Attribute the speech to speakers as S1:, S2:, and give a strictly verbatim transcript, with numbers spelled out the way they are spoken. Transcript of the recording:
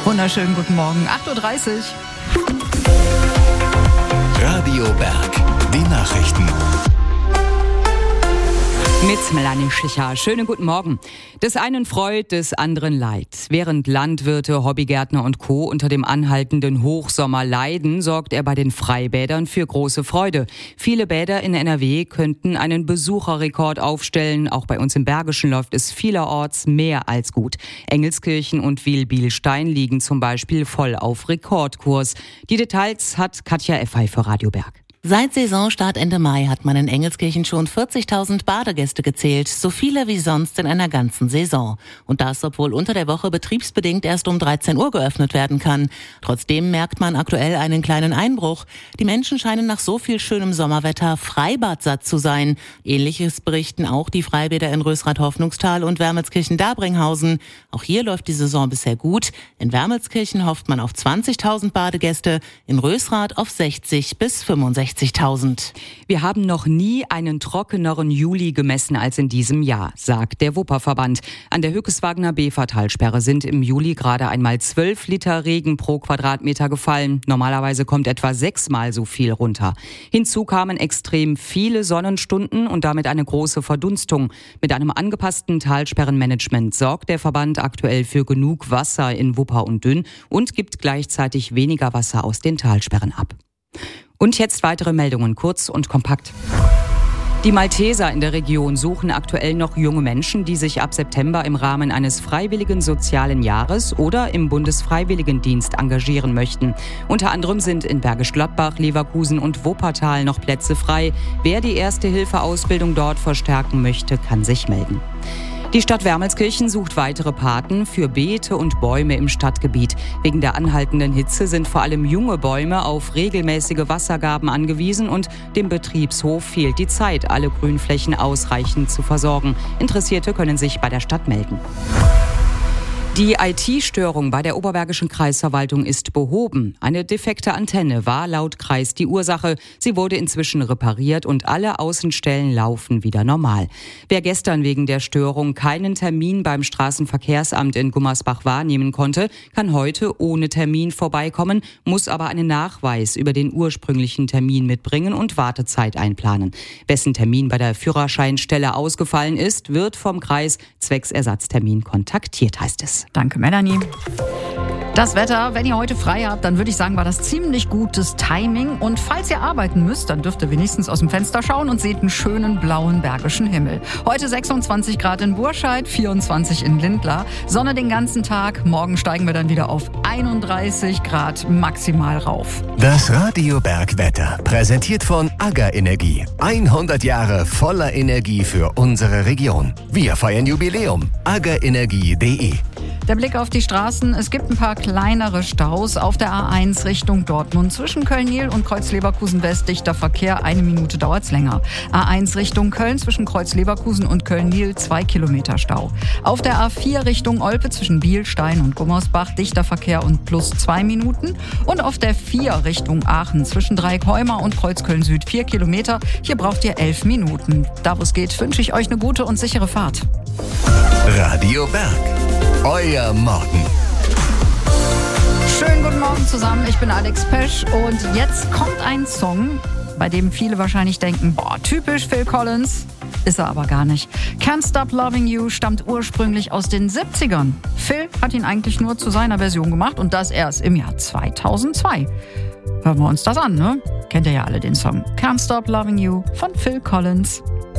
S1: Wunderschönen guten Morgen, acht Uhr dreißig.
S2: Radio Berg, die Nachrichten.
S3: Mit Melanie Schicher. Schönen guten Morgen. Des einen freut, des anderen leid. Während Landwirte, Hobbygärtner und Co. unter dem anhaltenden Hochsommer leiden, sorgt er bei den Freibädern für große Freude. Viele Bäder in N R W könnten einen Besucherrekord aufstellen. Auch bei uns im Bergischen läuft es vielerorts mehr als gut. Engelskirchen und Wilbilstein liegen zum Beispiel voll auf Rekordkurs. Die Details hat Katja Effay für Radio Berg.
S4: Seit Saisonstart Ende Mai hat man in Engelskirchen schon vierzigtausend Badegäste gezählt, so viele wie sonst in einer ganzen Saison. Und das, obwohl unter der Woche betriebsbedingt erst um dreizehn Uhr geöffnet werden kann. Trotzdem merkt man aktuell einen kleinen Einbruch. Die Menschen scheinen nach so viel schönem Sommerwetter freibadsatt zu sein. Ähnliches berichten auch die Freibäder in Rösrath-Hoffnungstal und Wermelskirchen-Dabringhausen. Auch hier läuft die Saison bisher gut. In Wermelskirchen hofft man auf zwanzigtausend Badegäste, in Rösrath auf sechzig bis fünfundsechzigtausend.
S3: Wir haben noch nie einen trockeneren Juli gemessen als in diesem Jahr, sagt der Wupperverband. An der Hückeswagener Befer-Talsperre sind im Juli gerade einmal zwölf Liter Regen pro Quadratmeter gefallen. Normalerweise kommt etwa sechsmal so viel runter. Hinzu kamen extrem viele Sonnenstunden und damit eine große Verdunstung. Mit einem angepassten Talsperrenmanagement sorgt der Verband aktuell für genug Wasser in Wupper und Dünn und gibt gleichzeitig weniger Wasser aus den Talsperren ab. Und jetzt weitere Meldungen, kurz und kompakt. Die Malteser in der Region suchen aktuell noch junge Menschen, die sich ab September im Rahmen eines freiwilligen sozialen Jahres oder im Bundesfreiwilligendienst engagieren möchten. Unter anderem sind in Bergisch Gladbach, Leverkusen und Wuppertal noch Plätze frei. Wer die Erste-Hilfe-Ausbildung dort verstärken möchte, kann sich melden. Die Stadt Wermelskirchen sucht weitere Paten für Beete und Bäume im Stadtgebiet. Wegen der anhaltenden Hitze sind vor allem junge Bäume auf regelmäßige Wassergaben angewiesen und dem Betriebshof fehlt die Zeit, alle Grünflächen ausreichend zu versorgen. Interessierte können sich bei der Stadt melden. Die I T-Störung bei der Oberbergischen Kreisverwaltung ist behoben. Eine defekte Antenne war laut Kreis die Ursache. Sie wurde inzwischen repariert und alle Außenstellen laufen wieder normal. Wer gestern wegen der Störung keinen Termin beim Straßenverkehrsamt in Gummersbach wahrnehmen konnte, kann heute ohne Termin vorbeikommen, muss aber einen Nachweis über den ursprünglichen Termin mitbringen und Wartezeit einplanen. Wessen Termin bei der Führerscheinstelle ausgefallen ist, wird vom Kreis zwecks Ersatztermin kontaktiert, heißt es.
S1: Danke, Melanie. Das Wetter, wenn ihr heute frei habt, dann würde ich sagen, war das ziemlich gutes Timing. Und falls ihr arbeiten müsst, dann dürft ihr wenigstens aus dem Fenster schauen und seht einen schönen blauen bergischen Himmel. Heute sechsundzwanzig Grad in Burscheid, vierundzwanzig in Lindlar. Sonne den ganzen Tag. Morgen steigen wir dann wieder auf einunddreißig Grad maximal rauf.
S2: Das Radio Berg Wetter, präsentiert von AGA Energie. hundert Jahre voller Energie für unsere Region. Wir feiern Jubiläum. aga energie punkt de.
S1: Der Blick auf die Straßen. Es gibt ein paar kleinere Staus auf der A eins Richtung Dortmund. Zwischen Köln-Niel und Kreuz-Leverkusen-West dichter Verkehr. Eine Minute dauert's länger. A eins Richtung Köln zwischen Kreuz-Leverkusen und Köln-Niel zwei Kilometer Stau. Auf der A vier Richtung Olpe zwischen Bielstein und Gummersbach dichter Verkehr und plus zwei Minuten. Und auf der vier Richtung Aachen zwischen Dreieck-Heumar und Kreuz-Köln-Süd vier Kilometer. Hier braucht ihr elf Minuten. Da wo es geht, wünsche ich euch eine gute und sichere Fahrt.
S2: Radio Berg. Euer Morgen.
S1: Schönen guten Morgen zusammen, ich bin Alex Pesch und jetzt kommt ein Song, bei dem viele wahrscheinlich denken, boah, typisch Phil Collins, ist er aber gar nicht. Can't Stop Loving You stammt ursprünglich aus den siebzigern. Phil hat ihn eigentlich nur zu seiner Version gemacht und das erst im Jahr zweitausendzwei. Hören wir uns das an, ne? Kennt ihr ja alle den Song Can't Stop Loving You von Phil Collins.